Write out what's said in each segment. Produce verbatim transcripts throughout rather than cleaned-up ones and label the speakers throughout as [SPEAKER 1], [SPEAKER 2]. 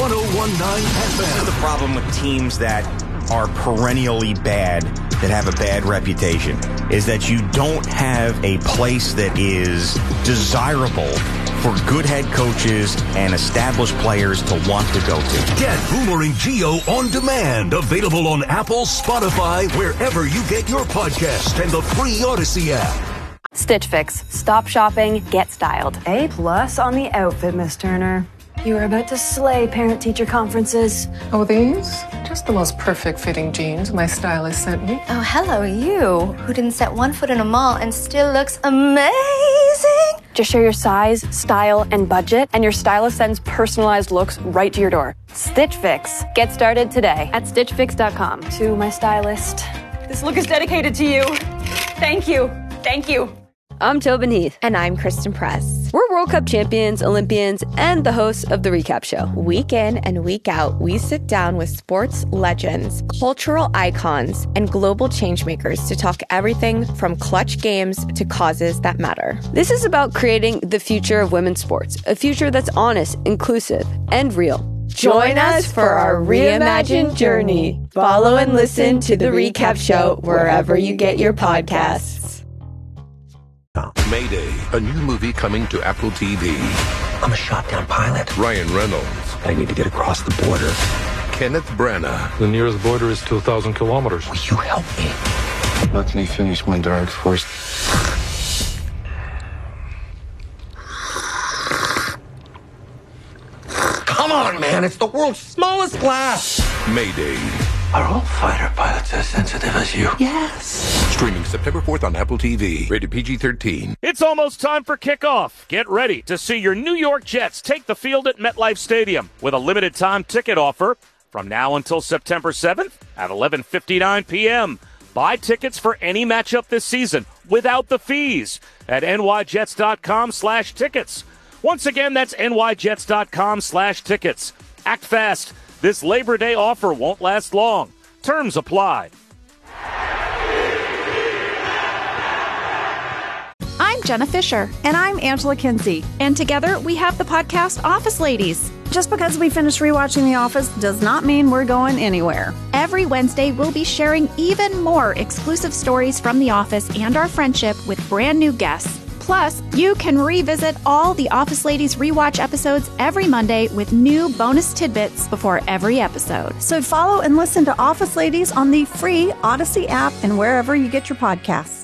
[SPEAKER 1] one oh one point nine F M.
[SPEAKER 2] This is the problem with teams that are perennially bad, that have a bad reputation, is that you don't have a place that is desirable for good head coaches and established players to want to go to.
[SPEAKER 1] Get Boomerang Geo on demand. Available on Apple, Spotify, wherever you get your podcast, and the free Odyssey app.
[SPEAKER 3] Stitch Fix. Stop shopping, get styled.
[SPEAKER 4] A plus on the outfit, Miss Turner. You are about to slay parent-teacher conferences.
[SPEAKER 5] Oh, these? Just the most perfect fitting jeans my stylist sent me.
[SPEAKER 6] Oh, hello, you, who didn't set one foot in a mall and still looks amazing.
[SPEAKER 3] Just share your size, style, and budget, and your stylist sends personalized looks right to your door. Stitch Fix. Get started today at stitch fix dot com.
[SPEAKER 4] To my stylist, this look is dedicated to you. Thank you. Thank you.
[SPEAKER 7] I'm Tobin Heath.
[SPEAKER 6] And I'm Kristen Press.
[SPEAKER 7] We're World Cup champions, Olympians, and the hosts of The Recap Show.
[SPEAKER 6] Week in and week out, we sit down with sports legends, cultural icons, and global changemakers to talk everything from clutch games to causes that matter.
[SPEAKER 7] This is about creating the future of women's sports, a future that's honest, inclusive, and real.
[SPEAKER 6] Join us for our reimagined journey. Follow and listen to The Recap Show wherever you get your podcasts.
[SPEAKER 8] Mayday, a new movie coming to Apple T V.
[SPEAKER 9] I'm a shot-down pilot.
[SPEAKER 8] Ryan Reynolds.
[SPEAKER 9] I need to get across the border.
[SPEAKER 8] Kenneth Branagh.
[SPEAKER 10] The nearest border is two thousand kilometers.
[SPEAKER 9] Will you help me?
[SPEAKER 10] Let me finish my drink first.
[SPEAKER 9] Come on, man. It's the world's smallest glass.
[SPEAKER 8] Mayday.
[SPEAKER 9] Are all fighter pilots as sensitive as you?
[SPEAKER 8] Yes. Streaming September fourth on Apple T V. Rated P G thirteen.
[SPEAKER 11] It's almost time for kickoff. Get ready to see your New York Jets take the field at MetLife Stadium with a limited time ticket offer from now until September seventh at eleven fifty-nine p.m. Buy tickets for any matchup this season without the fees at nyjets.com slash tickets. Once again, that's nyjets.com slash tickets. Act fast. This Labor Day offer won't last long. Terms apply.
[SPEAKER 12] I'm Jenna Fisher.
[SPEAKER 13] And I'm Angela Kinsey.
[SPEAKER 12] And together we have the podcast Office Ladies.
[SPEAKER 13] Just because we finished rewatching The Office does not mean we're going anywhere.
[SPEAKER 12] Every Wednesday, we'll be sharing even more exclusive stories from The Office and our friendship with brand new guests. Plus, you can revisit all the Office Ladies rewatch episodes every Monday with new bonus tidbits before every episode.
[SPEAKER 13] So follow and listen to Office Ladies on the free Odyssey app and wherever you get your podcasts.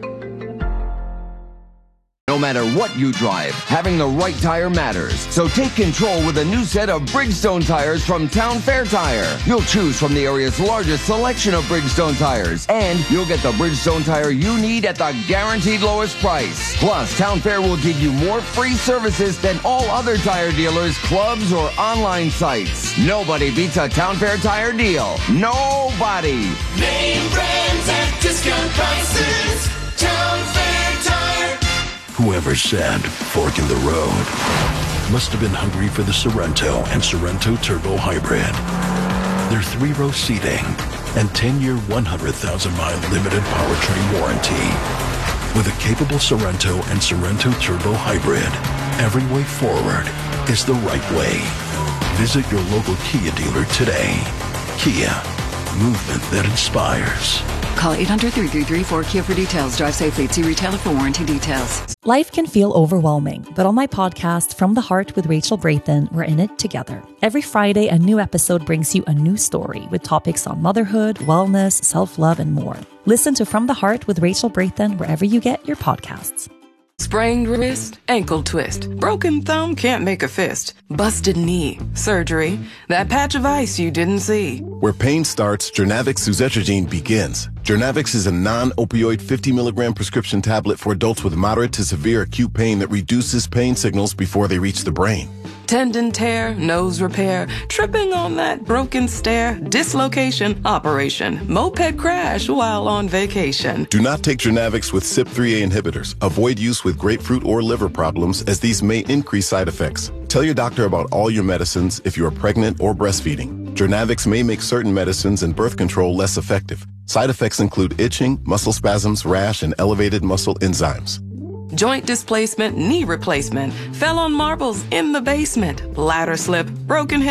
[SPEAKER 14] No matter what you drive, having the right tire matters. So take control with a new set of Bridgestone tires from Town Fair Tire. You'll choose from the area's largest selection of Bridgestone tires, and you'll get the Bridgestone tire you need at the guaranteed lowest price. Plus, Town Fair will give you more free services than all other tire dealers, clubs, or online sites. Nobody beats a Town Fair tire deal. Nobody.
[SPEAKER 15] Name brands at discount prices. Town Fair Tire.
[SPEAKER 1] Whoever said fork in the road must have been hungry for the Sorrento and Sorrento Turbo Hybrid. Their three-row seating and ten-year, one hundred thousand mile limited powertrain warranty. With a capable Sorrento and Sorrento Turbo Hybrid, every way forward is the right way. Visit your local Kia dealer today. Kia, movement that inspires.
[SPEAKER 16] Call eight hundred, three three three, four Kia for details. Drive safely. See retailer for warranty details.
[SPEAKER 17] Life can feel overwhelming, but on my podcast, From the Heart with Rachel Braithen, we're in it together. Every Friday, a new episode brings you a new story with topics on motherhood, wellness, self-love, and more. Listen to From the Heart with Rachel Braithen wherever you get your podcasts.
[SPEAKER 18] Sprained wrist, ankle twist, broken thumb, can't make a fist, busted knee, surgery, that patch of ice you didn't see.
[SPEAKER 19] Where pain starts, Jernavix suzetrigine begins. Jernavix is a non-opioid fifty milligram prescription tablet for adults with moderate to severe acute pain that reduces pain signals before they reach the brain.
[SPEAKER 18] Tendon tear, nose repair, tripping on that broken stair, dislocation, operation, moped crash while on vacation.
[SPEAKER 19] Do not take Jernavix with C Y P three A inhibitors. Avoid use with grapefruit or liver problems, as these may increase side effects. Tell your doctor about all your medicines if you are pregnant or breastfeeding. Jernavix may make certain medicines and birth control less effective. Side effects include itching, muscle spasms, rash, and elevated muscle enzymes.
[SPEAKER 18] Joint displacement, knee replacement, fell on marbles in the basement, ladder slip, broken hip.